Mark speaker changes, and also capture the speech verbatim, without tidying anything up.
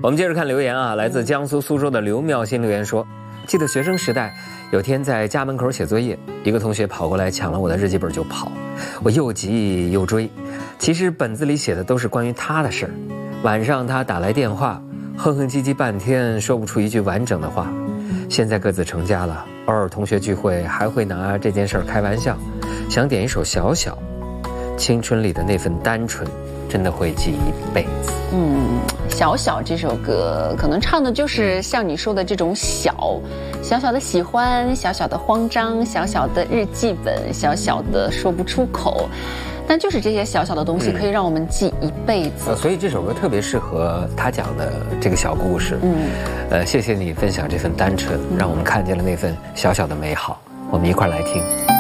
Speaker 1: 我们接着看留言啊，来自江苏苏州的刘妙心留言说，记得学生时代有天在家门口写作业，一个同学跑过来抢了我的日记本就跑，我又急又追，其实本子里写的都是关于他的事儿。晚上他打来电话，哼哼唧唧半天说不出一句完整的话。现在各自成家了，偶尔同学聚会还会拿这件事儿开玩笑。想点一首小小，青春里的那份单纯真的会记一辈子。
Speaker 2: 嗯，小小这首歌可能唱的就是像你说的这种小小小的喜欢，小小的慌张，小小的日记本，小小的说不出口，但就是这些小小的东西可以让我们记一辈子。
Speaker 1: 呃，所以这首歌特别适合他讲的这个小故事。嗯，呃，谢谢你分享这份单纯，让我们看见了那份小小的美好。我们一块儿来听。